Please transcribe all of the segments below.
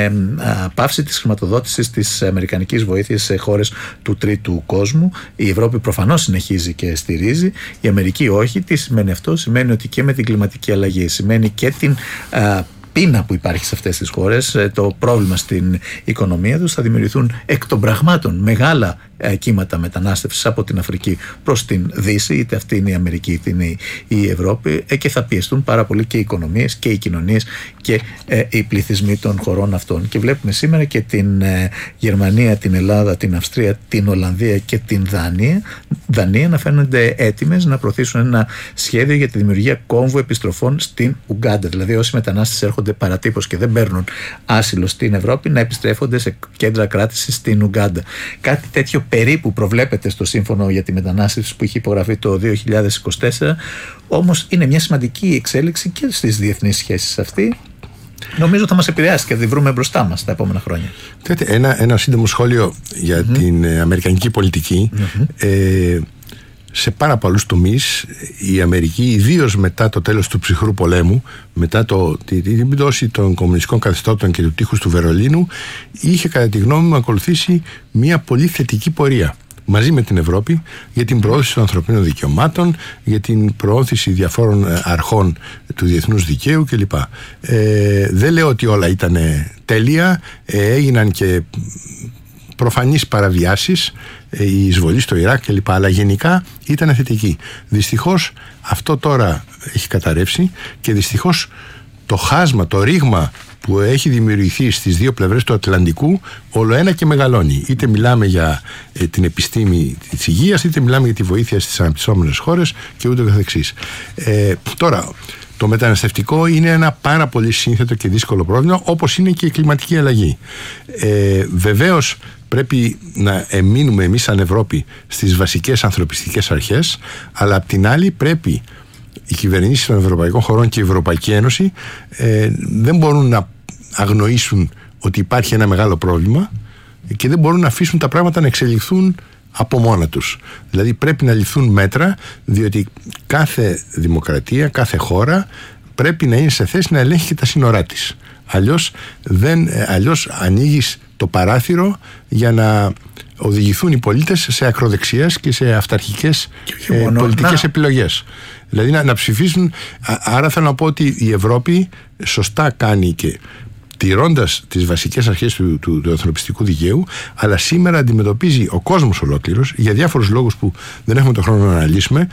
πάυση της χρηματοδότησης της αμερικανικής βοήθειας σε χώρες του τρίτου κόσμου. Η Ευρώπη προφανώς συνεχίζει και στηρίζει, η Αμερική όχι. Τι σημαίνει αυτό? Σημαίνει ότι και με την κλιματική αλλαγή, σημαίνει και την πείνα που υπάρχει σε αυτές τις χώρες, το πρόβλημα στην οικονομία τους, θα δημιουργηθούν εκ των πραγμάτων μεγάλα κύματα μετανάστευσης από την Αφρική προς την Δύση, είτε αυτή είναι η Αμερική είτε είναι η Ευρώπη, και θα πιεστούν πάρα πολύ και οι οικονομίες και οι κοινωνίες και οι πληθυσμοί των χωρών αυτών. Και βλέπουμε σήμερα και την Γερμανία, την Ελλάδα, την Αυστρία, την Ολλανδία και την Δανία να φαίνονται έτοιμες να προωθήσουν ένα σχέδιο για τη δημιουργία κόμβου επιστροφών στην Ουγκάντα. Δηλαδή, όσοι μετανάστες έρχονται παρατύπως και δεν παίρνουν άσυλο στην Ευρώπη, να επιστρέφονται σε κέντρα κράτησης στην Ουγκάντα. Κάτι τέτοιο περίπου προβλέπεται στο Σύμφωνο για τη Μετανάστευση που είχε υπογραφεί το 2024, όμως είναι μια σημαντική εξέλιξη και στις διεθνείς σχέσεις αυτή. Νομίζω θα μας επηρεάσει και θα τη βρούμε μπροστά μας τα επόμενα χρόνια. Ένα σύντομο σχόλιο για την αμερικανική πολιτική. Σε πάρα πολλούς τομείς η Αμερική, ιδίως μετά το τέλος του ψυχρού πολέμου, μετά την πτώση των κομμουνιστικών καθεστώτων και του τείχους του Βερολίνου, είχε κατά τη γνώμη μου ακολουθήσει μια πολύ θετική πορεία μαζί με την Ευρώπη για την προώθηση των ανθρωπίνων δικαιωμάτων, για την προώθηση διαφόρων αρχών του διεθνούς δικαίου κλπ. Δεν λέω ότι όλα ήταν τέλεια, έγιναν και προφανείς παραβιάσεις, η εισβολή στο Ιράκ κλπ. Αλλά γενικά ήταν θετική. Δυστυχώς αυτό τώρα έχει καταρρεύσει και δυστυχώς το χάσμα, το ρήγμα που έχει δημιουργηθεί στις δύο πλευρές του Ατλαντικού όλο ένα και μεγαλώνει. Είτε μιλάμε για την επιστήμη της υγείας, είτε μιλάμε για τη βοήθεια στις αναπτυσσόμενες χώρες και ούτω καθεξής. Τώρα, το μεταναστευτικό είναι ένα πάρα πολύ σύνθετο και δύσκολο πρόβλημα, όπως είναι και η κλιματική αλλαγή. Βεβαίως πρέπει να εμείνουμε εμείς σαν Ευρώπη στις βασικές ανθρωπιστικές αρχές, αλλά απ' την άλλη πρέπει οι κυβερνήσεις των ευρωπαϊκών χωρών και η Ευρωπαϊκή Ένωση δεν μπορούν να αγνοήσουν ότι υπάρχει ένα μεγάλο πρόβλημα και δεν μπορούν να αφήσουν τα πράγματα να εξελιχθούν από μόνα τους. Δηλαδή πρέπει να ληφθούν μέτρα, διότι κάθε δημοκρατία, κάθε χώρα πρέπει να είναι σε θέση να ελέγχει και τα σύνορά της. Αλλιώς ανοίγεις το παράθυρο για να οδηγηθούν οι πολίτες σε ακροδεξιές και σε αυταρχικές πολιτικές επιλογές. Δηλαδή να ψηφίσουν. Άρα θέλω να πω ότι η Ευρώπη σωστά κάνει και τηρώντας τις βασικές αρχές του ανθρωπιστικού δικαίου, αλλά σήμερα αντιμετωπίζει ο κόσμος ολόκληρος, για διάφορους λόγους που δεν έχουμε τον χρόνο να αναλύσουμε,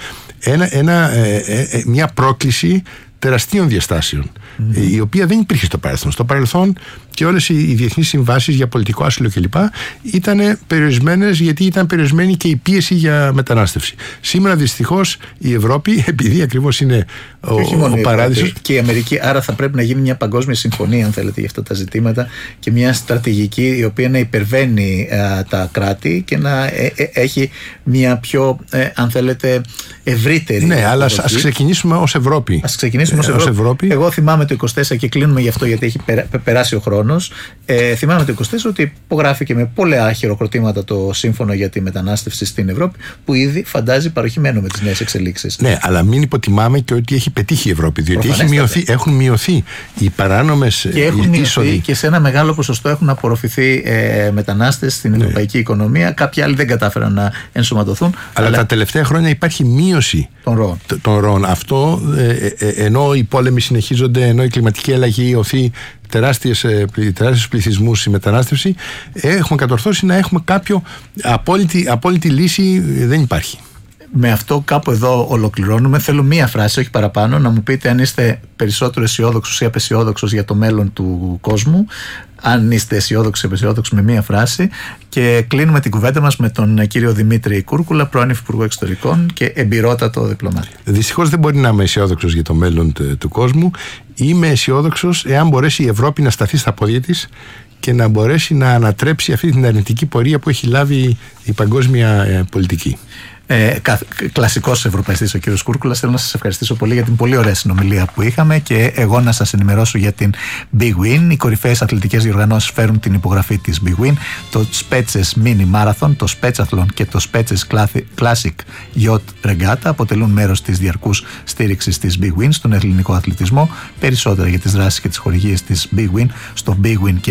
μια πρόκληση τεραστίων διαστάσεων, η οποία δεν υπήρχε στο παρελθόν. Στο παρελθόν και όλες οι διεθνείς συμβάσεις για πολιτικό άσυλο κλπ. Ήταν περιορισμένες, γιατί ήταν περιορισμένη και η πίεση για μετανάστευση. Σήμερα δυστυχώς η Ευρώπη, επειδή ακριβώς είναι ο παράδεισος. Και η Αμερική, άρα θα πρέπει να γίνει μια παγκόσμια συμφωνία, αν θέλετε, για αυτά τα ζητήματα και μια στρατηγική η οποία να υπερβαίνει τα κράτη και να έχει μια πιο, αν θέλετε, ευρύτερη. Ναι, αλλά ας ξεκινήσουμε ως Ευρώπη. Ας ξεκινήσουμε ως Ευρώπη. Εγώ θυμάμαι το 24 και κλείνουμε γι' αυτό, γιατί έχει περάσει ο χρόνος. Θυμάμαι το 24 ότι υπογράφηκε με πολλά χειροκροτήματα το Σύμφωνο για τη Μετανάστευση στην Ευρώπη, που ήδη φαντάζει παροχημένο με τις νέες εξελίξεις. Ναι, αλλά μην υποτιμάμε και ότι έχει πετύχει η Ευρώπη, διότι έχουν μειωθεί οι παράνομες και έχουν μειωθεί και σε ένα μεγάλο ποσοστό έχουν απορροφηθεί μετανάστες στην ευρωπαϊκή οικονομία. Κάποιοι άλλοι δεν κατάφεραν να ενσωματωθούν. Αλλά τα τελευταία χρόνια υπάρχει μείωση των ροών. Αυτό ενώ οι πόλεμοι συνεχίζονται, ενώ η κλιματική αλλαγή οθεί τεράστιους πληθυσμούς η μετανάστευση, έχουμε κατορθώσει να έχουμε κάποιο απόλυτη λύση δεν υπάρχει. Με αυτό κάπου εδώ ολοκληρώνουμε. Θέλω μία φράση, όχι παραπάνω, να μου πείτε αν είστε περισσότερο αισιόδοξος ή απαισιόδοξος για το μέλλον του κόσμου. Αν είστε αισιόδοξοι ή απαισιόδοξοι, με μία φράση. Και κλείνουμε την κουβέντα μας με τον κύριο Δημήτρη Κούρκουλα, πρώην Υφυπουργό Εξωτερικών και εμπειρότατο διπλωμάτη. Δυστυχώς δεν μπορεί να είμαι αισιόδοξος για το μέλλον του κόσμου. Είμαι αισιόδοξος εάν μπορέσει η Ευρώπη να σταθεί στα πόδια της και να μπορέσει να ανατρέψει αυτή την αρνητική πορεία που έχει λάβει η παγκόσμια πολιτική. Κλασικός ευρωπαϊστής ο κύριος Κούρκουλας. Θέλω να σας ευχαριστήσω πολύ για την πολύ ωραία συνομιλία που είχαμε και εγώ να σας ενημερώσω για την Big Win. Οι κορυφαίες αθλητικές διοργανώσεις φέρουν την υπογραφή της Big Win. Το Spetses Mini Marathon, το Spetsathlon και το Spetses Classic Yacht Regatta αποτελούν μέρος της διαρκούς στήριξης της Big Win στον ελληνικό αθλητισμό. Περισσότερα για τις δράσεις και τις χορηγίες της Big Win στο Big Win